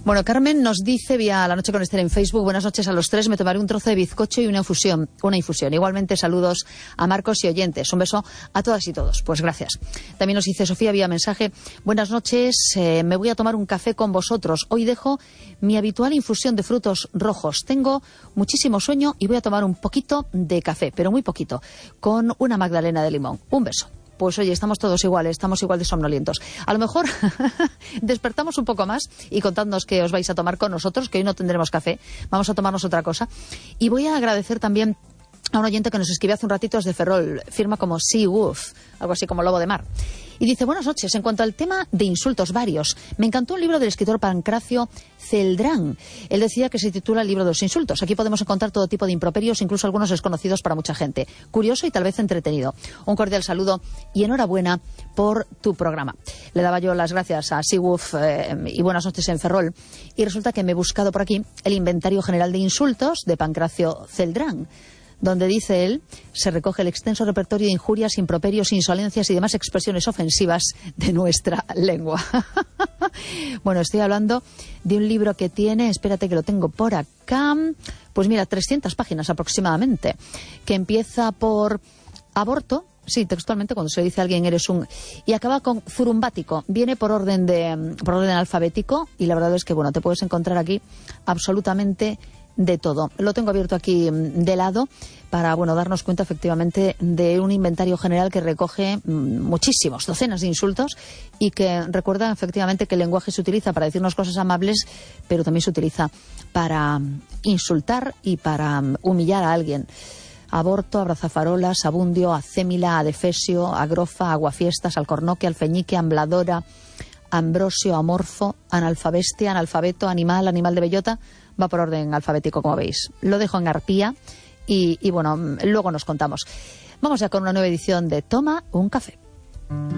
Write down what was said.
Bueno, Carmen nos dice vía La Noche con Esther en Facebook: buenas noches a los tres, me tomaré un trozo de bizcocho y una infusión. Igualmente saludos a Marcos y oyentes. Un beso a todas y todos. Pues gracias. También nos dice Sofía vía mensaje: buenas noches, me voy a tomar un café con vosotros. Hoy dejo mi habitual infusión de frutos rojos. Tengo muchísimo sueño y voy a tomar un poquito de café, pero muy poquito, con una magdalena de limón. Un beso. Pues oye, estamos todos iguales, estamos igual de somnolientos. A lo mejor despertamos un poco más y contadnos qué os vais a tomar con nosotros, que hoy no tendremos café, vamos a tomarnos otra cosa. Y voy a agradecer también a un oyente que nos escribió hace un ratito desde Ferrol, firma como Sea Wolf, algo así como lobo de mar. Y dice: buenas noches, en cuanto al tema de insultos varios, me encantó un libro del escritor Pancracio Celdrán. Él decía que se titula El libro de los insultos. Aquí podemos encontrar todo tipo de improperios, incluso algunos desconocidos para mucha gente. Curioso y tal vez entretenido. Un cordial saludo y enhorabuena por tu programa. Le daba yo las gracias a Seawolf y buenas noches en Ferrol. Y resulta que me he buscado por aquí el Inventario General de Insultos de Pancracio Celdrán, donde, dice él, se recoge el extenso repertorio de injurias, improperios, insolencias y demás expresiones ofensivas de nuestra lengua. Bueno, estoy hablando de un libro que tiene, espérate que lo tengo por acá, pues mira, 300 páginas aproximadamente, que empieza por aborto. Sí, textualmente, cuando se dice a alguien eres un... Y acaba con zurumbático. Viene por orden alfabético y la verdad es que, bueno, te puedes encontrar aquí absolutamente de todo. Lo tengo abierto aquí de lado para, bueno, darnos cuenta efectivamente de un inventario general que recoge muchísimos, docenas de insultos y que recuerda efectivamente que el lenguaje se utiliza para decirnos cosas amables, pero también se utiliza para insultar y para humillar a alguien. Aborto, abrazafarolas, abundio, acémila, adefesio, agrofa, aguafiestas, alcornoque, alfeñique, ambladora, ambrosio, amorfo, analfabestia, analfabeto, animal, animal de bellota. Va por orden alfabético, como veis. Lo dejo en arpía y bueno, luego nos contamos. Vamos ya con una nueva edición de Toma un café.